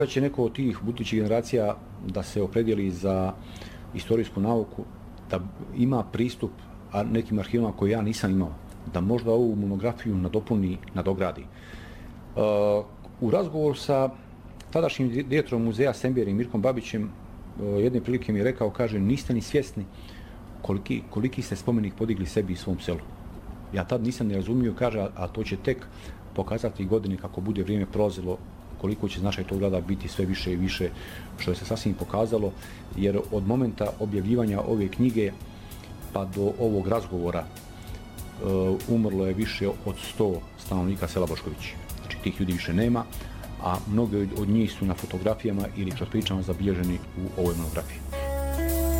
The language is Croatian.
će neko od tih budućih generacija da se opredijeli za istorijsku nauku, da ima pristup nekim arhivima koje ja nisam imao, da možda ovu monografiju nadopuni, nadogradi. U razgovoru sa tadašnjim direktorom muzeja Sembieri Mirkom Babićem jedne prilike mi je rekao, kaže, niste ni svjesni koliki ste spomenik podigli sebi i svom selu. Ja tad nisam ne razumio, kaže, a to će tek pokazati godine kako bude vrijeme prolazilo, koliko će značaj tog grada biti sve više i više, što je se sasvim pokazalo, jer od momenta objavljivanja ove knjige pa do ovog razgovora umrlo je više od 100 stanovnika sela Boškovići. Znači, tih ljudi više nema, a mnogi od njih su na fotografijama ili kroz pričama zabilježeni u ovoj monografiji.